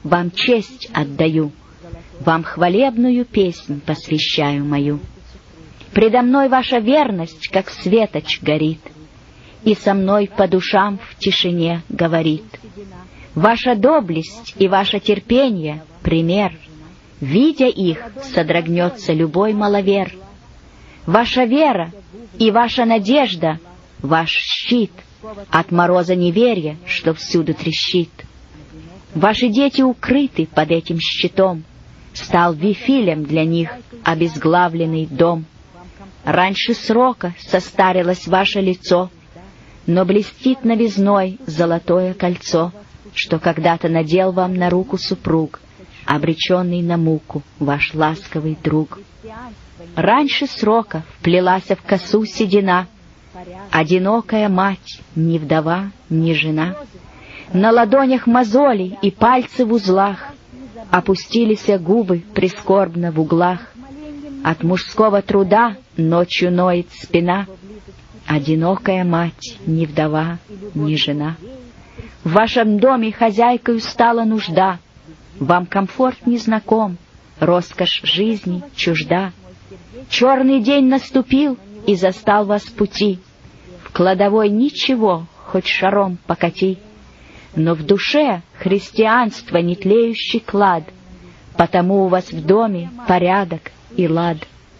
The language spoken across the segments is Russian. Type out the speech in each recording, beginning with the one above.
вам честь отдаю, вам хвалебную песнь посвящаю мою. Предо мной ваша верность, как светоч, горит, и со мной по душам в тишине говорит. Ваша доблесть и ваше терпение — пример. Видя их, содрогнется любой маловер. Ваша вера и ваша надежда — ваш щит от мороза неверия, что всюду трещит. Ваши дети укрыты под этим щитом, стал Вифилем для них обезглавленный дом. Раньше срока состарилось ваше лицо, но блестит новизной золотое кольцо, что когда-то надел вам на руку супруг, обреченный на муку ваш ласковый друг. Раньше срока вплелась в косу седина, одинокая мать, ни вдова, ни жена. На ладонях мозоли и пальцы в узлах, опустились губы прискорбно в углах. От мужского труда ночью ноет спина, одинокая мать, ни вдова, ни жена. В вашем доме хозяйкою стала нужда, вам комфорт не знаком, роскошь жизни чужда. Черный день наступил и застал вас в пути, в кладовой ничего, хоть шаром покати. Но в душе христианство нетлеющий клад, потому у вас в доме порядок и лад.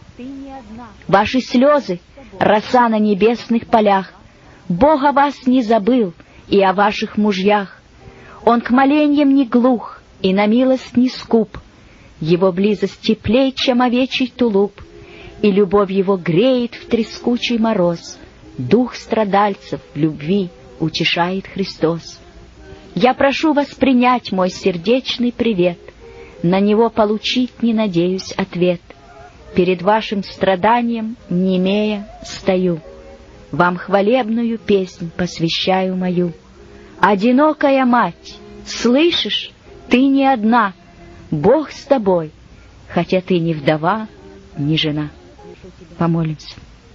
Ваши слезы — роса на небесных полях, Бог о вас не забыл и о ваших мужьях. Он к моленьям не глух и на милость не скуп, его близость теплей, чем овечий тулуп, и любовь его греет в трескучий мороз. Дух страдальцев в любви утешает Христос. Я прошу вас принять мой сердечный привет, на него получить не надеюсь ответ. Перед вашим страданием, немея, стою, вам хвалебную песнь посвящаю мою. Одинокая мать, слышишь, ты не одна, Бог с тобой, хотя ты не вдова, не жена. Помолимся.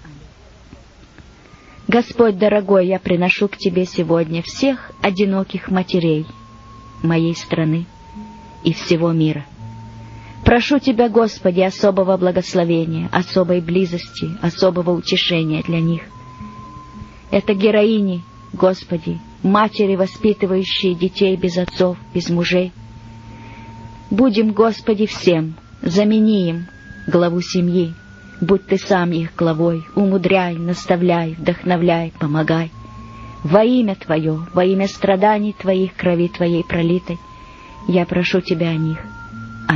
Господь дорогой, я приношу к Тебе сегодня всех одиноких матерей моей страны и всего мира. Прошу Тебя, Господи, особого благословения, особой близости, особого утешения для них. Это героини, Господи, матери, воспитывающие детей без отцов, без мужей. Будем, Господи, всем, замени им главу семьи, будь Ты сам их главой, умудряй, наставляй, вдохновляй, помогай. Во имя Твое, во имя страданий Твоих, крови Твоей пролитой, я прошу Тебя о них.